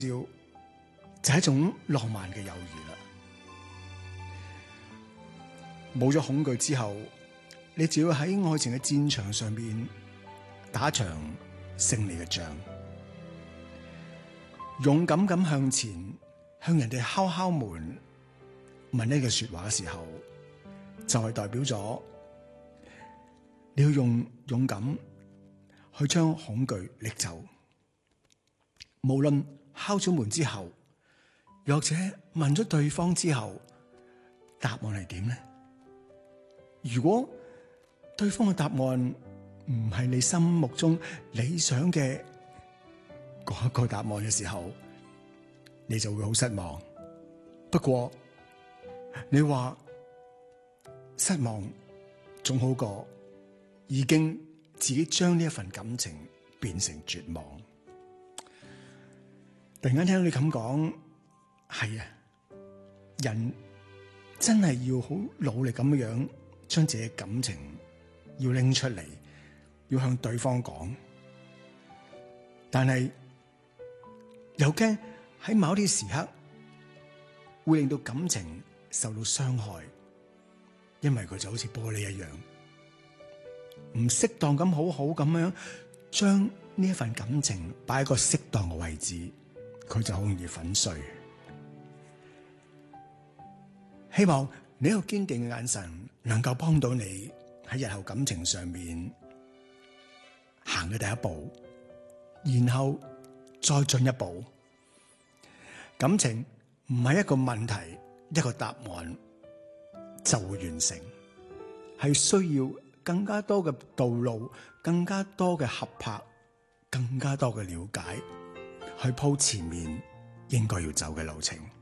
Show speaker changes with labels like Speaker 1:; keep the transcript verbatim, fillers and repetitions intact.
Speaker 1: 就係一種浪漫嘅友誼啦。冇咗恐懼之後，你只要喺愛情嘅戰場上邊打場勝利嘅仗，勇敢咁向前，向人哋敲敲門，問呢句說話嘅時候，就係代表咗你要用勇敢去將恐懼拎走。無論敲咗門之後，又或者問咗對方之後，答案係點呢？如果對方嘅答案唔係你心目中理想嘅嗰一個答案嘅時候，你就會好失望。不過你話失望總好過已經自己將呢一份感情變成絕望。突然間聽到你咁講，係啊，人真係要好努力咁樣將自己嘅感情要拎出嚟，要向對方講。但係又驚喺某啲時刻會令到感情受到傷害，因為佢就好似玻璃一樣，唔適當咁好好咁樣將呢一份感情擺喺個適當嘅位置，佢就好容易粉碎。希望你一個堅定嘅眼神能夠幫到你喺日後感情上面行嘅第一步，然後再進一步。感情唔係一個問題，一個答案就會完成，係需要更加多嘅道路，更加多嘅合拍，更加多嘅了解，去鋪前面應該要走嘅路程。